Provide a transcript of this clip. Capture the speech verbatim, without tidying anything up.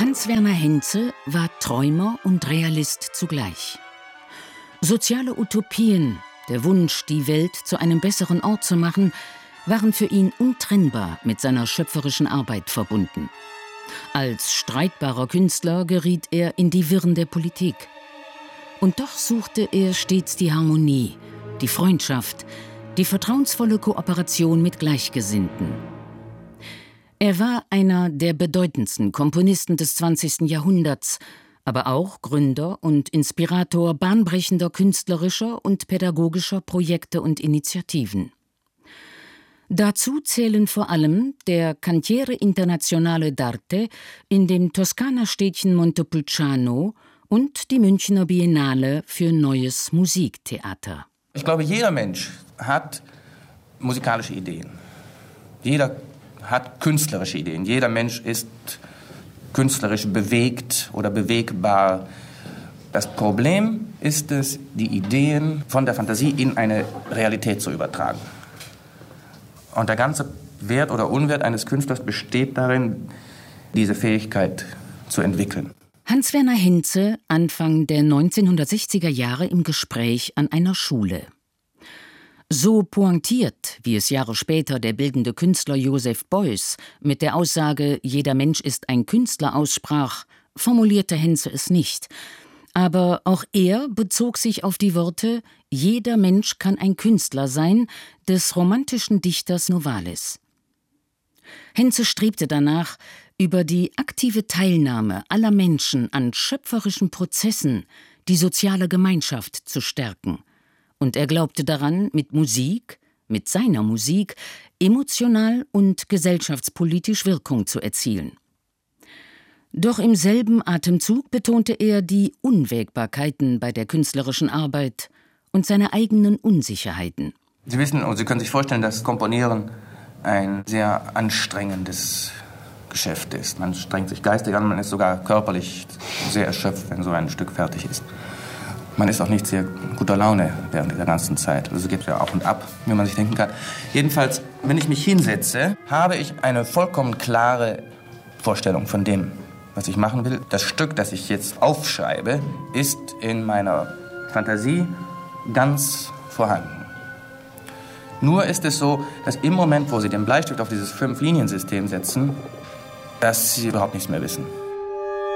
Hans Werner Henze war Träumer und Realist zugleich. Soziale Utopien, der Wunsch, die Welt zu einem besseren Ort zu machen, waren für ihn untrennbar mit seiner schöpferischen Arbeit verbunden. Als streitbarer Künstler geriet er in die Wirren der Politik. Und doch suchte er stets die Harmonie, die Freundschaft, die vertrauensvolle Kooperation mit Gleichgesinnten. Er war einer der bedeutendsten Komponisten des zwanzigsten Jahrhunderts, aber auch Gründer und Inspirator bahnbrechender künstlerischer und pädagogischer Projekte und Initiativen. Dazu zählen vor allem der Cantiere Internazionale d'Arte in dem Toskana-Städtchen Montepulciano und die Münchner Biennale für Neues Musiktheater. Ich glaube, jeder Mensch hat musikalische Ideen. Jeder hat künstlerische Ideen. Jeder Mensch ist künstlerisch bewegt oder bewegbar. Das Problem ist es, die Ideen von der Fantasie in eine Realität zu übertragen. Und der ganze Wert oder Unwert eines Künstlers besteht darin, diese Fähigkeit zu entwickeln. Hans Werner Henze, Anfang der neunzehnhundertsechziger Jahre im Gespräch an einer Schule. So pointiert, wie es Jahre später der bildende Künstler Joseph Beuys mit der Aussage »Jeder Mensch ist ein Künstler« aussprach, formulierte Henze es nicht. Aber auch er bezog sich auf die Worte »Jeder Mensch kann ein Künstler sein« des romantischen Dichters Novalis. Henze strebte danach, über die aktive Teilnahme aller Menschen an schöpferischen Prozessen die soziale Gemeinschaft zu stärken. Und er glaubte daran, mit Musik, mit seiner Musik, emotional und gesellschaftspolitisch Wirkung zu erzielen. Doch im selben Atemzug betonte er die Unwägbarkeiten bei der künstlerischen Arbeit und seine eigenen Unsicherheiten. Sie wissen und Sie können sich vorstellen, dass Komponieren ein sehr anstrengendes Geschäft ist. Man strengt sich geistig an, man ist sogar körperlich sehr erschöpft, wenn so ein Stück fertig ist. Man ist auch nicht sehr guter Laune während der ganzen Zeit. Also es geht ja auf und ab, wie man sich denken kann. Jedenfalls, wenn ich mich hinsetze, habe ich eine vollkommen klare Vorstellung von dem, was ich machen will. Das Stück, das ich jetzt aufschreibe, ist in meiner Fantasie ganz vorhanden. Nur ist es so, dass im Moment, wo Sie den Bleistift auf dieses Fünf-Linien-System setzen, dass Sie überhaupt nichts mehr wissen.